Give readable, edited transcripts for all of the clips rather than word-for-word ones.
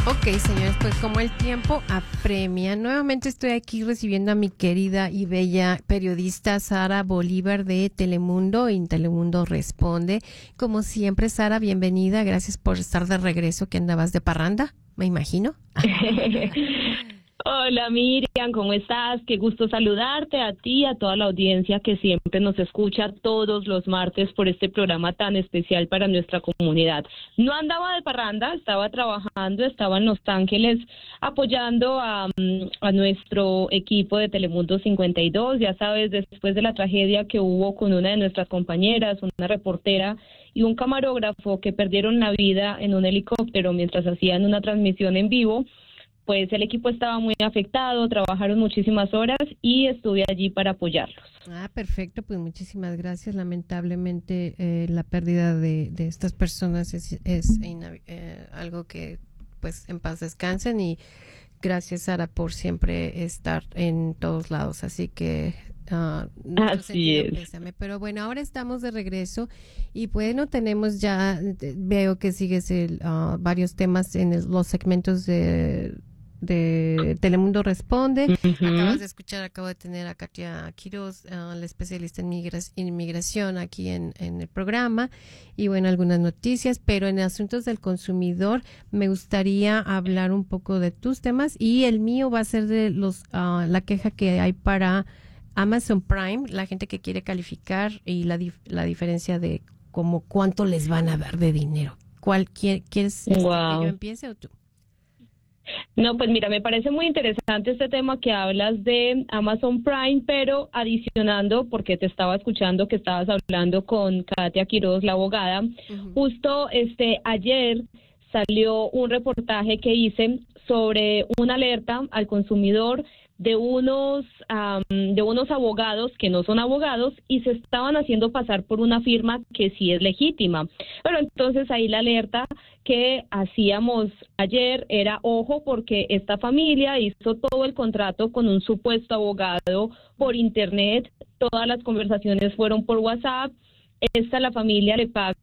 Ok, señores, pues como el tiempo apremia, nuevamente estoy aquí recibiendo a mi querida y bella periodista Sara Bolívar de Telemundo, y Telemundo Responde. Como siempre, Sara, bienvenida, gracias por estar de regreso, que andabas de parranda, me imagino. Hola Miriam, ¿cómo estás? Qué gusto saludarte a ti y a toda la audiencia que siempre nos escucha todos los martes por este programa tan especial para nuestra comunidad. No andaba de parranda, estaba trabajando, estaba en Los Ángeles apoyando a nuestro equipo de Telemundo 52. Ya sabes, después de la tragedia que hubo con una de nuestras compañeras, una reportera y un camarógrafo que perdieron la vida en un helicóptero mientras hacían una transmisión en vivo, pues el equipo estaba muy afectado, trabajaron muchísimas horas y estuve allí para apoyarlos. Perfecto, pues muchísimas gracias. Lamentablemente la pérdida de estas personas es algo que pues en paz descansen, y gracias, Sara, por siempre estar en todos lados. Así que Así es. pésame. Pero bueno, ahora estamos de regreso y bueno, tenemos ya, veo que sigues varios temas en los segmentos de Telemundo Responde. Acabas de escuchar, acabo de tener a Katia Quiroz, la especialista en inmigración aquí en el programa, y bueno, algunas noticias, pero en asuntos del consumidor me gustaría hablar un poco de tus temas, y el mío va a ser de la queja que hay para Amazon Prime, la gente que quiere calificar, y la diferencia de como cuánto les van a dar de dinero. ¿Quieres que yo empiece o tú? No, pues mira, me parece muy interesante este tema que hablas de Amazon Prime, pero adicionando, porque te estaba escuchando que estabas hablando con Katia Quiroz, la abogada, justo ayer salió un reportaje que hice sobre una alerta al consumidor de unos abogados que no son abogados y se estaban haciendo pasar por una firma que sí es legítima. Pero entonces ahí la alerta que hacíamos ayer era, ojo, porque esta familia hizo todo el contrato con un supuesto abogado por internet, todas las conversaciones fueron por WhatsApp. La familia le paga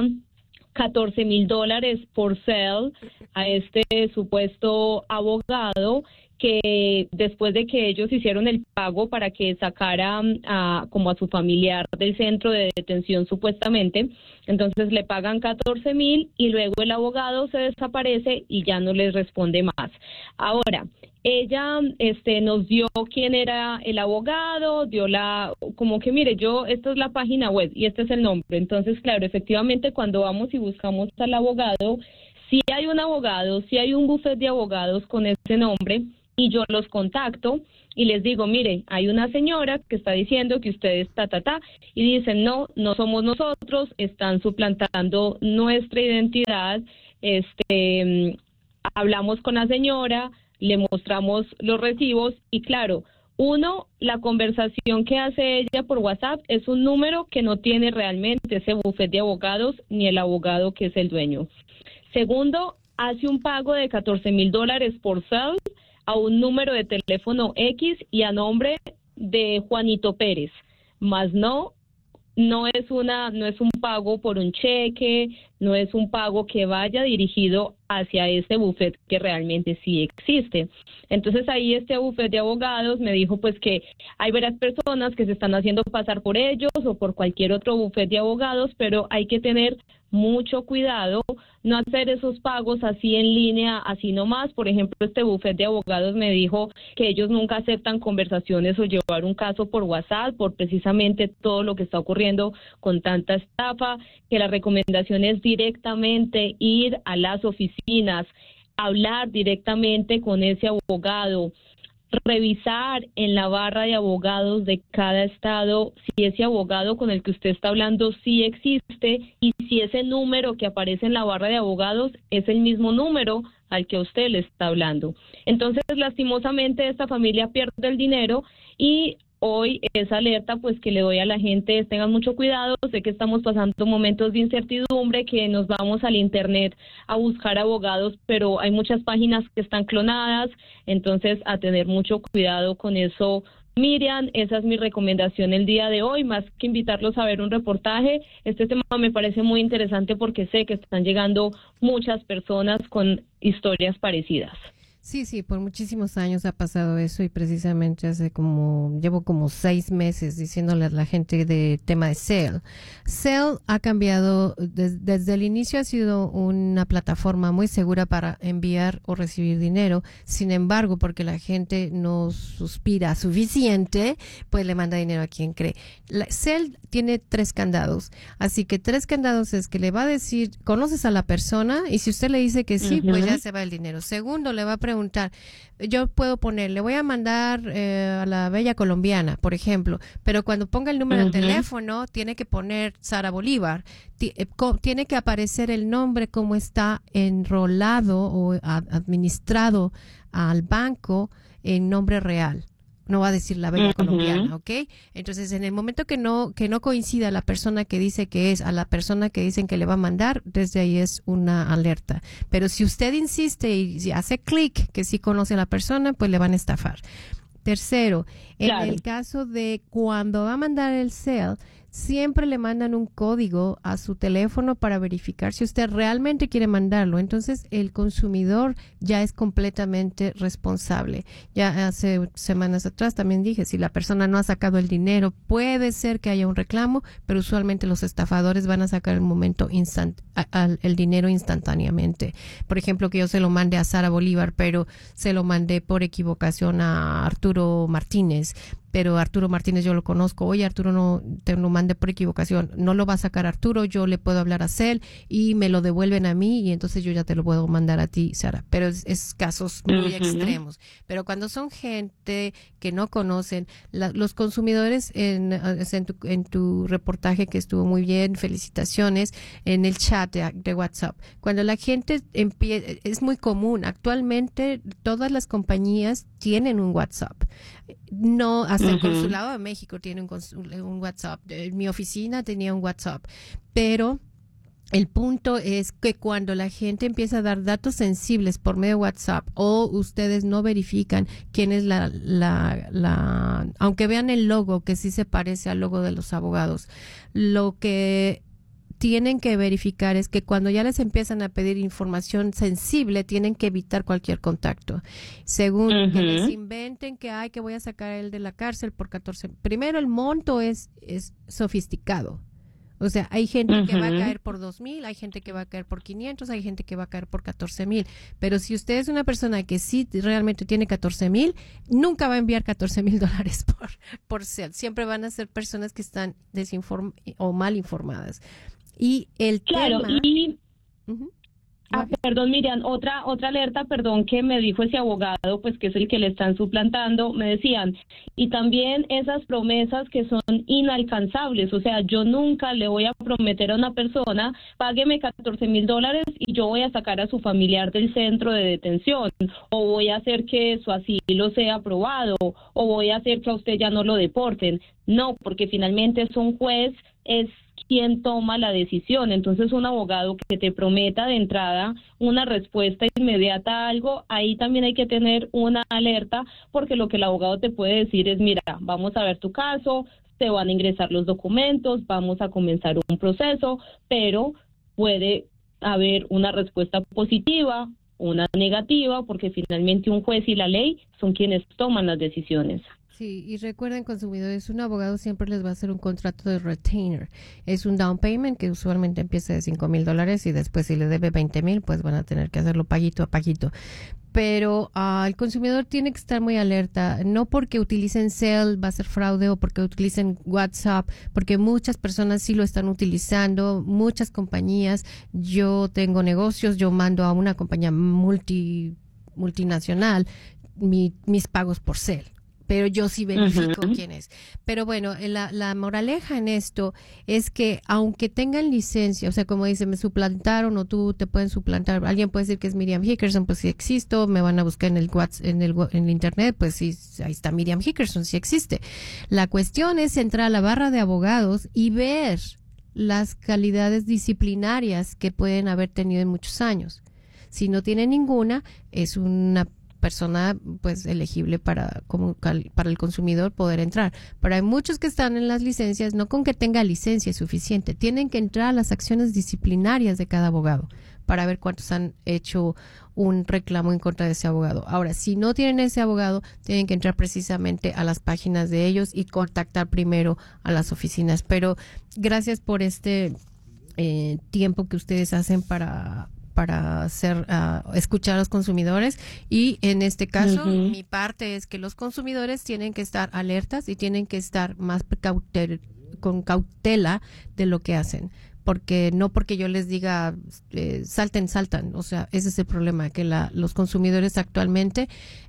$14,000 por sale a este supuesto abogado, que después de que ellos hicieron el pago para que sacara como a su familiar del centro de detención supuestamente, entonces le pagan 14,000 y luego el abogado se desaparece y ya no les responde más. Ahora, ella nos dio quién era el abogado, dio como que mire, esta es la página web y este es el nombre. Entonces, claro, efectivamente cuando vamos y buscamos al abogado, si hay un abogado, si hay un bufete de abogados con ese nombre, y yo los contacto y les digo, mire, hay una señora que está diciendo que ustedes y dicen, no somos nosotros, están suplantando nuestra identidad. Hablamos con la señora, le mostramos los recibos y claro, la conversación que hace ella por WhatsApp es un número que no tiene realmente ese bufete de abogados ni el abogado que es el dueño. Segundo, hace un pago de $14,000 por cel a un número de teléfono X y a nombre de Juanito Pérez, más no es un pago por un cheque, no es un pago que vaya dirigido hacia ese bufete que realmente sí existe. Entonces ahí este bufete de abogados me dijo pues que hay varias personas que se están haciendo pasar por ellos o por cualquier otro bufete de abogados, pero hay que tener mucho cuidado, no hacer esos pagos así en línea, así nomás. Por ejemplo, este bufete de abogados me dijo que ellos nunca aceptan conversaciones o llevar un caso por WhatsApp por precisamente todo lo que está ocurriendo con tanta estafa, que la recomendación es directamente ir a las oficinas, hablar directamente con ese abogado, revisar en la barra de abogados de cada estado si ese abogado con el que usted está hablando sí existe y si ese número que aparece en la barra de abogados es el mismo número al que usted le está hablando. Entonces, lastimosamente, esta familia pierde el dinero y hoy esa alerta pues que le doy a la gente es tengan mucho cuidado. Sé que estamos pasando momentos de incertidumbre, que nos vamos al internet a buscar abogados, pero hay muchas páginas que están clonadas, entonces a tener mucho cuidado con eso Miriam, esa es mi recomendación el día de hoy, más que invitarlos a ver un reportaje. Este tema me parece muy interesante porque sé que están llegando muchas personas con historias parecidas. Sí, sí, por muchísimos años ha pasado eso y precisamente llevo como 6 meses diciéndole a la gente de tema de Zelle. Zelle ha cambiado, desde el inicio ha sido una plataforma muy segura para enviar o recibir dinero. Sin embargo, porque la gente no suspira suficiente, pues le manda dinero a quien cree. Zelle tiene 3 candados, así que 3 candados es que le va a decir, conoces a la persona y si usted le dice que sí, pues ya se va el dinero. Segundo, le va a preguntar, yo puedo poner, le voy a mandar a la bella colombiana, por ejemplo, pero cuando ponga el número de teléfono, tiene que poner Sara Bolívar, tiene que aparecer el nombre como está enrolado o administrado al banco en nombre real. No va a decir la bella colombiana, ¿ok? Entonces, en el momento que no coincida la persona que dice que es a la persona que dicen que le va a mandar, desde ahí es una alerta. Pero si usted insiste y si hace clic que sí conoce a la persona, pues le van a estafar. Tercero, en el caso de cuando va a mandar el Zelle, siempre le mandan un código a su teléfono para verificar si usted realmente quiere mandarlo. Entonces, el consumidor ya es completamente responsable. Ya hace semanas atrás también dije, si la persona no ha sacado el dinero, puede ser que haya un reclamo, pero usualmente los estafadores van a sacar el dinero instantáneamente. Por ejemplo, que yo se lo mande a Sara Bolívar, pero se lo mandé por equivocación a Arturo Martínez. Pero Arturo Martínez yo lo conozco. Oye, Arturo, no te lo mandé por equivocación. No lo va a sacar Arturo, yo le puedo hablar a Zelle y me lo devuelven a mí y entonces yo ya te lo puedo mandar a ti, Sara. Pero es casos muy extremos. Pero cuando son gente que no conocen, los consumidores en tu reportaje que estuvo muy bien, felicitaciones, en el chat de WhatsApp. Cuando la gente empieza, es muy común. Actualmente todas las compañías tienen un WhatsApp. No, hasta el Consulado de México tiene un WhatsApp. Mi oficina tenía un WhatsApp. Pero el punto es que cuando la gente empieza a dar datos sensibles por medio de WhatsApp o ustedes no verifican quién es aunque vean el logo que sí se parece al logo de los abogados, lo que tienen que verificar es que cuando ya les empiezan a pedir información sensible, tienen que evitar cualquier contacto. Según que les inventen que voy a sacar a él de la cárcel por 14. Primero, el monto es sofisticado. O sea, hay gente que va a caer por 2,000, hay gente que va a caer por 500, hay gente que va a caer por 14,000. Pero si usted es una persona que sí realmente tiene 14,000, nunca va a enviar $14,000 por Zelle. Siempre van a ser personas que están o mal informadas. Y el tema... Perdón, Miriam, otra alerta, que me dijo ese abogado, pues que es el que le están suplantando, me decían, y también esas promesas que son inalcanzables, o sea, yo nunca le voy a prometer a una persona, págueme $14,000 y yo voy a sacar a su familiar del centro de detención, o voy a hacer que su asilo sea aprobado, o voy a hacer que a usted ya no lo deporten. No, porque finalmente es un juez, es quien toma la decisión. Entonces, un abogado que te prometa de entrada una respuesta inmediata a algo, ahí también hay que tener una alerta, porque lo que el abogado te puede decir es, mira, vamos a ver tu caso, te van a ingresar los documentos, vamos a comenzar un proceso, pero puede haber una respuesta positiva, una negativa, porque finalmente un juez y la ley son quienes toman las decisiones. Sí, y recuerden, consumidores, un abogado siempre les va a hacer un contrato de retainer. Es un down payment que usualmente empieza de $5,000 y después si le debe 20,000, pues van a tener que hacerlo paguito a paguito. Pero el consumidor tiene que estar muy alerta, no porque utilicen Zelle va a ser fraude o porque utilicen WhatsApp, porque muchas personas sí lo están utilizando, muchas compañías. Yo tengo negocios, yo mando a una compañía multinacional mis pagos por Zelle. Pero yo sí verifico quién es. Pero bueno, la moraleja en esto es que aunque tengan licencia, o sea, como dice, me suplantaron o tú te pueden suplantar, alguien puede decir que es Miriam Hickerson, pues si existo, me van a buscar en el WhatsApp, en el internet, pues sí, ahí está Miriam Hickerson, sí existe. La cuestión es entrar a la barra de abogados y ver las calidades disciplinarias que pueden haber tenido en muchos años. Si no tiene ninguna, es una persona pues elegible para el consumidor poder entrar. Pero hay muchos que están en las licencias, no con que tenga licencia es suficiente, tienen que entrar a las acciones disciplinarias de cada abogado para ver cuántos han hecho un reclamo en contra de ese abogado. Ahora, si no tienen ese abogado, tienen que entrar precisamente a las páginas de ellos y contactar primero a las oficinas. Pero gracias por este tiempo que ustedes hacen para hacer escuchar a los consumidores, y en este caso mi parte es que los consumidores tienen que estar alertas y tienen que estar más con cautela de lo que hacen, porque no porque yo les diga saltan, o sea, ese es el problema, que los consumidores actualmente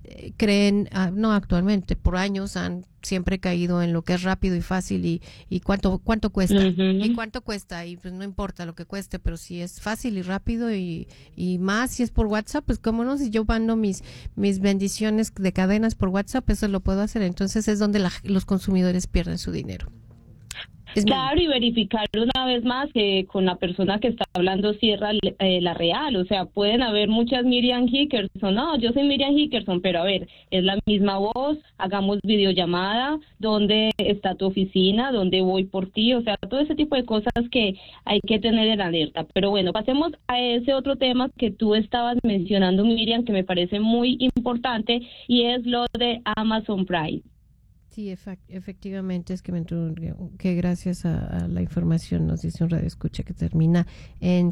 no actualmente, por años han siempre caído en lo que es rápido y fácil y cuánto cuesta, y cuánto cuesta, y pues no importa lo que cueste, pero si es fácil y rápido y más si es por WhatsApp, pues cómo no, si yo mando mis bendiciones de cadenas por WhatsApp, eso lo puedo hacer. Entonces es donde los consumidores pierden su dinero. Claro, y verificar una vez más que con la persona que está hablando cierra la real. O sea, pueden haber muchas Miriam Hickerson. No, yo soy Miriam Hickerson, pero a ver, es la misma voz, hagamos videollamada, ¿dónde está tu oficina? ¿Dónde voy por ti? O sea, todo ese tipo de cosas que hay que tener en alerta. Pero bueno, pasemos a ese otro tema que tú estabas mencionando, Miriam, que me parece muy importante, y es lo de Amazon Prime. Sí, efectivamente, es que gracias a la información nos dice un radio escucha que termina en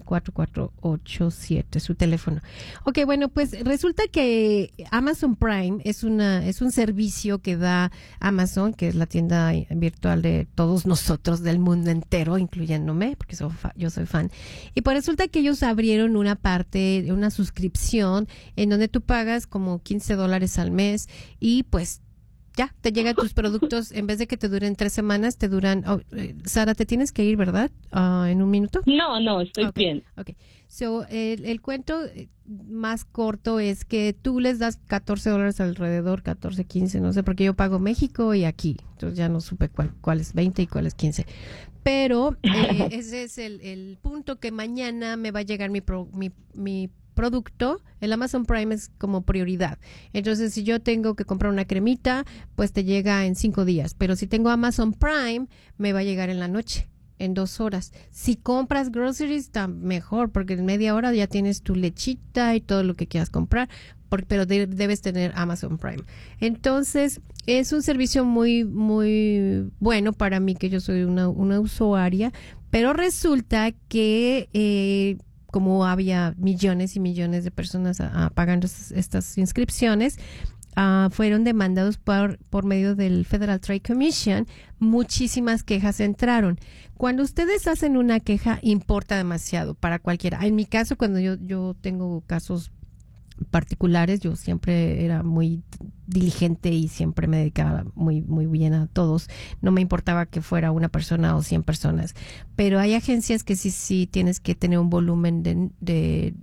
4487, su teléfono. Ok, bueno, pues resulta que Amazon Prime es un servicio que da Amazon, que es la tienda virtual de todos nosotros del mundo entero, incluyéndome, porque yo soy fan. Y pues resulta que ellos abrieron una parte, una suscripción, en donde tú pagas como $15 al mes y pues ya, te llegan tus productos, en vez de que te duren 3 semanas, te duran... Sara, te tienes que ir, ¿verdad? ¿En un minuto? No, estoy bien. Ok. So, el cuento más corto es que tú les das $14 alrededor, 14, 15, no sé, porque yo pago México y aquí. Entonces ya no supe cuál es 20 y cuál es 15. Pero ese es el punto, que mañana me va a llegar mi producto. El Amazon Prime es como prioridad. Entonces, si yo tengo que comprar una cremita, pues te llega en 5 días. Pero si tengo Amazon Prime, me va a llegar en la noche, en 2 horas. Si compras groceries, está mejor, porque en media hora ya tienes tu lechita y todo lo que quieras comprar, pero debes tener Amazon Prime. Entonces, es un servicio muy, muy bueno para mí, que yo soy una usuaria, pero resulta que como había millones y millones de personas pagando estas inscripciones, fueron demandados por medio del Federal Trade Commission. Muchísimas quejas entraron. Cuando ustedes hacen una queja, importa demasiado para cualquiera. En mi caso, cuando yo tengo casos particulares, yo siempre era muy diligente y siempre me dedicaba muy, muy bien a todos. No me importaba que fuera una persona o 100 personas. Pero hay agencias que sí tienes que tener un volumen de